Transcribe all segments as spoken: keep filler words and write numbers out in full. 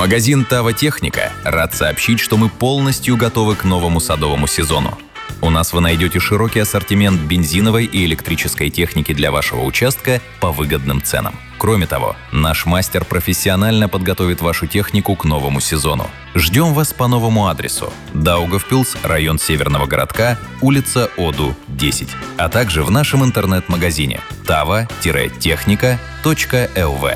Магазин «Тава Техника» рад сообщить, что мы полностью готовы к новому садовому сезону. У нас вы найдете широкий ассортимент бензиновой и электрической техники для вашего участка по выгодным ценам. Кроме того, наш мастер профессионально подготовит вашу технику к новому сезону. Ждем вас по новому адресу: Даугавпилс, район Северного городка, улица Оду, десять, а также в нашем интернет-магазине тава техника точка эл ви.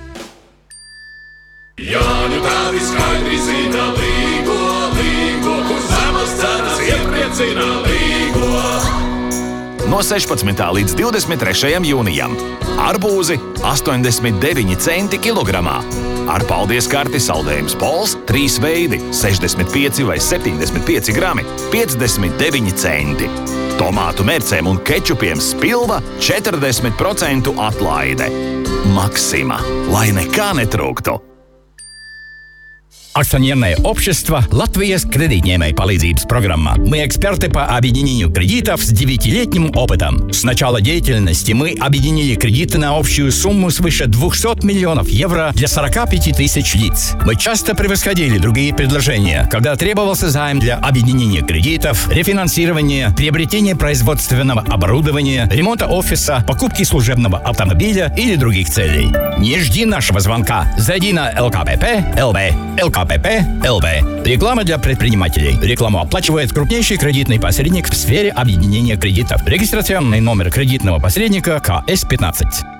Jāņu tādi skaidri zina līgo, līgo, kur zemes cenas iepriecina līgo. No sešpadsmitā līdz divdesmit trešajam jūnijam arbūzi astoņdesmit deviņi centi kilogramā. Ar paldies karti saldējums Pols trīs veidi sešdesmit pieci vai septiņdesmit pieci grami piecdesmit deviņi centi. Tomātu mērcēm un kečupiem Spilva četrdesmit procentu atlaide. Maksima, lai nekā netrūktu. Акционерное общество «Латвия с кредитной palīdzības программа». Мы эксперты по объединению кредитов с девятилетним опытом. С начала деятельности мы объединили кредиты на общую сумму свыше двухсот миллионов евро для сорока пяти тысяч лиц. Мы часто превосходили другие предложения, когда требовался займ для объединения кредитов, рефинансирования, приобретения производственного оборудования, ремонта офиса, покупки служебного автомобиля или других целей. Не жди нашего звонка. Зайди на эл ка пэ пэ точка эл ви. эл ка пэ пэ точка эл ви. Реклама для предпринимателей. Рекламу оплачивает крупнейший кредитный посредник в сфере объединения кредитов. Регистрационный номер кредитного посредника ка эс пятнадцать.